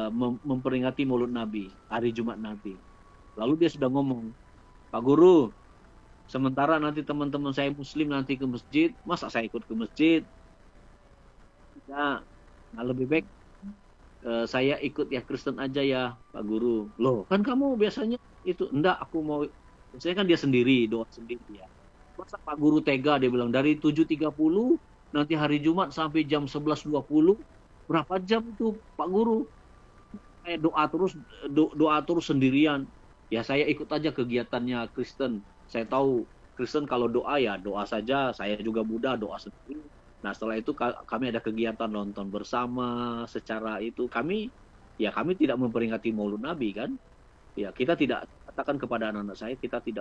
memperingati Maulid Nabi, hari Jumat Nabi. Lalu dia sudah ngomong, Pak Guru, sementara nanti teman-teman saya Muslim nanti ke masjid, masa saya ikut ke masjid? Nah, lebih baik saya ikut ya Kristen aja ya Pak Guru. Loh, kan kamu biasanya itu, enggak, aku mau, biasanya kan dia sendiri, doa sendiri ya. Masa Pak Guru tega, dia bilang, dari 7.30 nanti hari Jumat sampai jam 11.20, berapa jam itu Pak Guru? Saya doa terus sendirian. Ya saya ikut aja kegiatannya Kristen. Saya tahu Kristen kalau doa ya doa saja, saya juga Buddha doa sendiri. Nah setelah itu kami ada kegiatan nonton bersama, secara itu kami tidak memperingati Maulid Nabi kan. Ya kita tidak katakan kepada anak-anak saya, kita tidak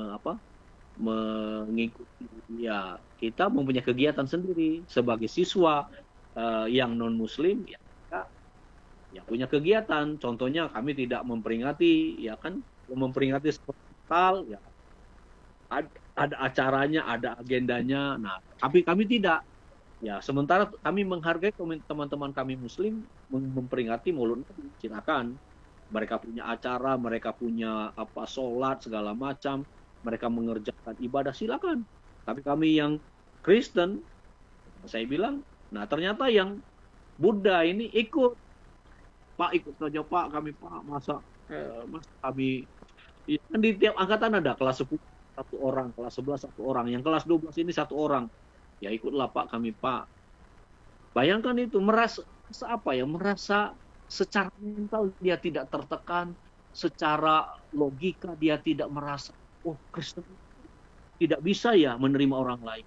mengikuti, ya kita mempunyai kegiatan sendiri sebagai siswa yang non Muslim, ya kita ya punya kegiatan. Contohnya kami tidak memperingati, ya kan, memperingati seperti Natal, ya ada acaranya, ada agendanya. Nah tapi kami tidak, ya sementara kami menghargai teman-teman kami Muslim memperingati Maulid Nabi, silakan. Mereka punya acara, mereka punya sholat segala macam, mereka mengerjakan ibadah, silakan. Tapi kami yang Kristen, saya bilang, nah ternyata yang Buddha ini ikut saja Pak, kami Pak, masa kami, ya, kan di tiap angkatan ada kelas 10 satu orang, kelas 11 satu orang, yang kelas 12 ini satu orang, ya ikutlah Pak, kami Pak. Bayangkan itu, merasa secara mental dia tidak tertekan, secara logika dia tidak merasa, oh Kristen tidak bisa ya menerima orang lain.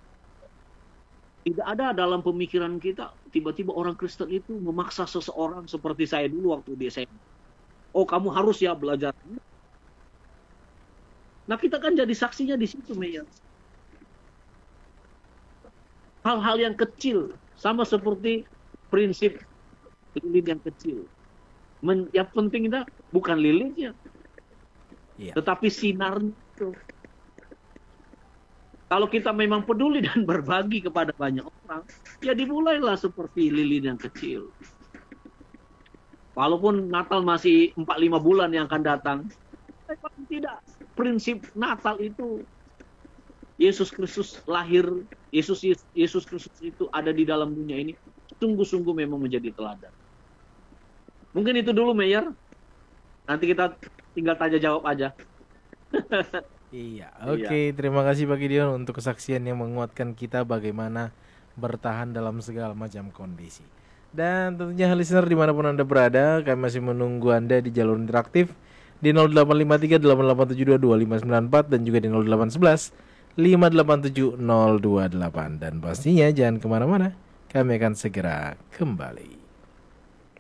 Tidak ada dalam pemikiran kita tiba-tiba orang Kristen itu memaksa seseorang seperti saya dulu waktu di SMA. Oh kamu harus ya belajar. Nah kita kan jadi saksinya di situ, Meyer. Hal-hal yang kecil, sama seperti prinsip lilin yang kecil. Yang penting itu bukan lilinnya, tetapi sinarnya itu. Kalau kita memang peduli dan berbagi kepada banyak orang, ya dimulailah seperti lilin yang kecil. Walaupun Natal masih 4-5 bulan yang akan datang, tapi tidak. Prinsip Natal itu, Yesus Kristus lahir, Yesus Kristus itu ada di dalam dunia ini, sungguh-sungguh memang menjadi teladan. Mungkin itu dulu, Meyer. Nanti kita tinggal tanya jawab aja. Iya, oke. Terima kasih Pak Gideon untuk kesaksian yang menguatkan kita bagaimana bertahan dalam segala macam kondisi. Dan tentunya listener dimanapun Anda berada, kami masih menunggu Anda di jalur interaktif di 0853 8872 2594 dan juga di 0811 587 028. Dan pastinya jangan kemana-mana, kami akan segera kembali.